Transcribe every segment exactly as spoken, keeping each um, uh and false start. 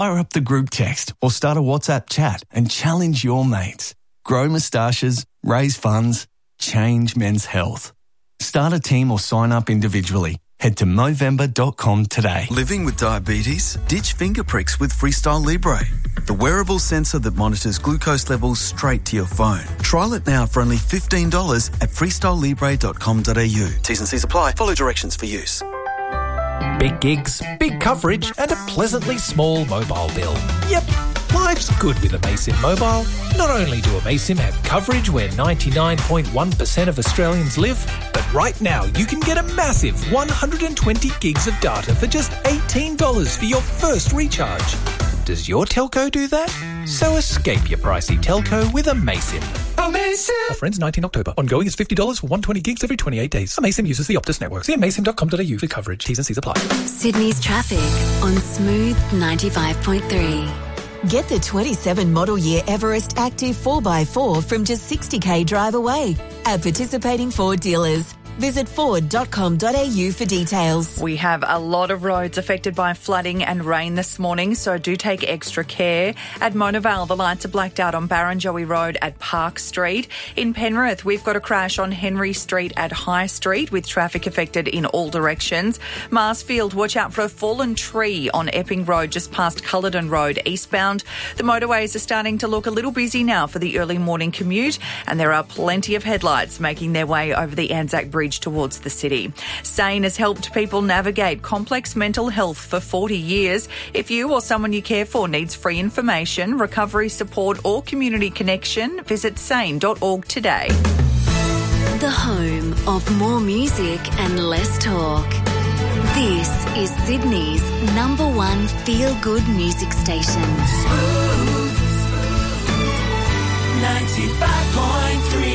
Fire up the group text or start a WhatsApp chat and challenge your mates. Grow moustaches, raise funds, change men's health. Start a team or sign up individually. Head to Movember dot com today. Living with diabetes? Ditch finger pricks with Freestyle Libre, the wearable sensor that monitors glucose levels straight to your phone. Trial it now for only fifteen dollars at freestyle libre dot com dot a u. T's and C's apply. Follow directions for use. Big gigs, big coverage and a pleasantly small mobile bill. Yep, life's good with Amaysim Mobile. Not only do Amaysim have coverage where ninety-nine point one percent of Australians live, but right now you can get a massive one hundred twenty gigs of data for just eighteen dollars for your first recharge. Does your telco do that? So escape your pricey telco with Amaysim. Amaysim! Offer ends nineteenth October. Ongoing is fifty dollars for one hundred twenty gigs every twenty-eight days. Amaysim uses the Optus network. See amaysim dot com dot a u for coverage. T's and C's apply. Sydney's traffic on Smooth ninety-five point three. Get the twenty-seven model year Everest Active four by four from just sixty k drive away at participating Ford dealers. Visit ford dot com dot a u for details. We have a lot of roads affected by flooding and rain this morning, so do take extra care. At Mona Vale, the lights are blacked out on Barrenjoey Road at Park Street. In Penrith, we've got a crash on Henry Street at High Street with traffic affected in all directions. Marsfield, watch out for a fallen tree on Epping Road just past Culloden Road eastbound. The motorways are starting to look a little busy now for the early morning commute, and there are plenty of headlights making their way over the Anzac Bridge towards the city. SANE has helped people navigate complex mental health for forty years. If you or someone you care for needs free information, recovery support or community connection, visit sane dot org today. The home of more music and less talk. This is Sydney's number one feel-good music station. Smooth ninety-five point three.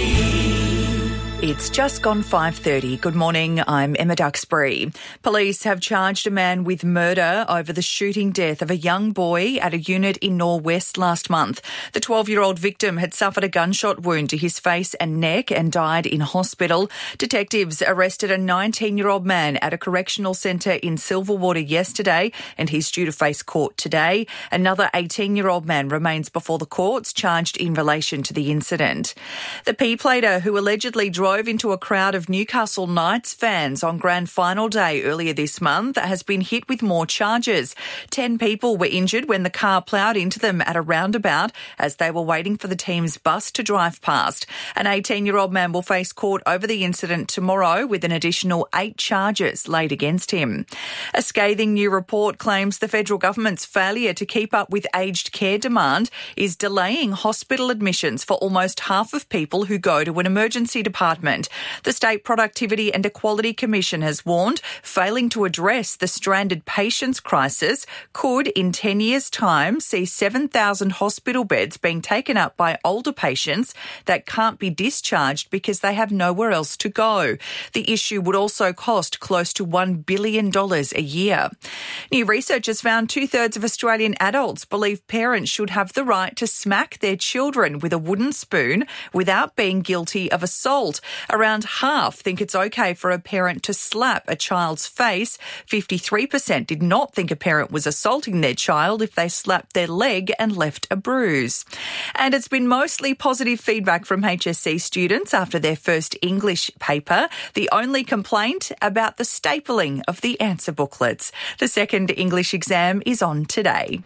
It's just gone five thirty. Good morning, I'm Emma Duxbury. Police have charged a man with murder over the shooting death of a young boy at a unit in Norwest last month. The twelve-year-old victim had suffered a gunshot wound to his face and neck and died in hospital. Detectives arrested a nineteen-year-old man at a correctional centre in Silverwater yesterday, and he's due to face court today. Another eighteen-year-old man remains before the courts, charged in relation to the incident. The P-plater who allegedly drove into a crowd of Newcastle Knights fans on grand final day earlier this month has been hit with more charges. Ten people were injured when the car ploughed into them at a roundabout as they were waiting for the team's bus to drive past. An eighteen-year-old man will face court over the incident tomorrow with an additional eight charges laid against him. A scathing new report claims the federal government's failure to keep up with aged care demand is delaying hospital admissions for almost half of people who go to an emergency department. The State Productivity and Equality Commission has warned failing to address the stranded patients crisis could, in ten years' time, see seven thousand hospital beds being taken up by older patients that can't be discharged because they have nowhere else to go. The issue would also cost close to one billion dollars a year. New research has found two-thirds of Australian adults believe parents should have the right to smack their children with a wooden spoon without being guilty of assault. Around half think it's okay for a parent to slap a child's face. fifty-three percent did not think a parent was assaulting their child if they slapped their leg and left a bruise. And it's been mostly positive feedback from H S C students after their first English paper. The only complaint about the stapling of the answer booklets. The second English exam is on today.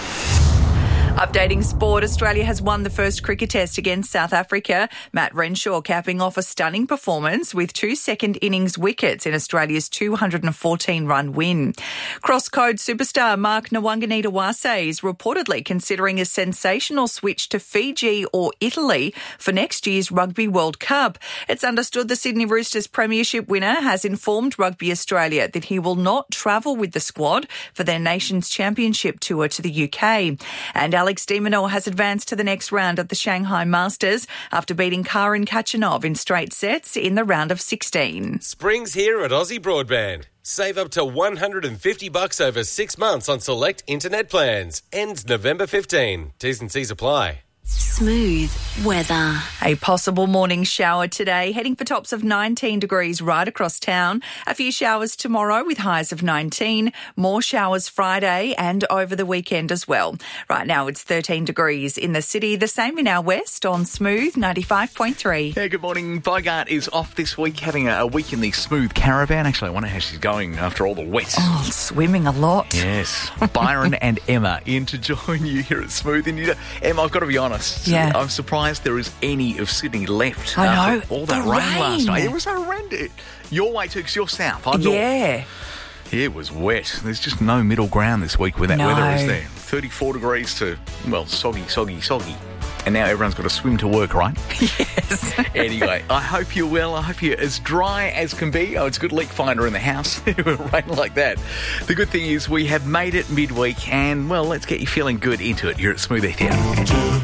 Updating sport, Australia has won the first cricket test against South Africa. Matt Renshaw capping off a stunning performance with two second innings wickets in Australia's two hundred fourteen run win. Cross-code superstar Mark Nwanganitawase is reportedly considering a sensational switch to Fiji or Italy for next year's Rugby World Cup. It's understood the Sydney Roosters premiership winner has informed Rugby Australia that he will not travel with the squad for their nation's championship tour to the U K. And Alex de Minaur has advanced to the next round at the Shanghai Masters after beating Karin Khachanov in straight sets in the round of sixteen. Spring's here at Aussie Broadband. Save up to one hundred fifty bucks over six months on select internet plans. Ends November fifteenth. T's and C's apply. Smooth weather. A possible morning shower today, heading for tops of nineteen degrees right across town. A few showers tomorrow with highs of nineteen. More showers Friday and over the weekend as well. Right now it's thirteen degrees in the city. The same in our west on Smooth ninety-five point three. Yeah, good morning. Bogart is off this week, having a, a week in the Smooth caravan. Actually, I wonder how she's going after all the wet. Oh, swimming a lot. Yes. Byron and Emma in to join you here at Smooth. And you know, Emma, I've got to be honest. Yeah. I'm surprised there is any of Sydney left. I know. After all that The rain, rain. last night. It was horrendous. Your way too, because you're south. I'm north. Yeah. It was wet. There's just no middle ground this week with that No. weather, is there? thirty-four degrees to, well, soggy, soggy, soggy. And now everyone's got to swim to work, right? Yes. Anyway, I hope you're well. I hope you're as dry as can be. Oh, it's a good leak finder in the house. It will rain like that. The good thing is we have made it midweek and, well, let's get you feeling good into it here at Smooth F M.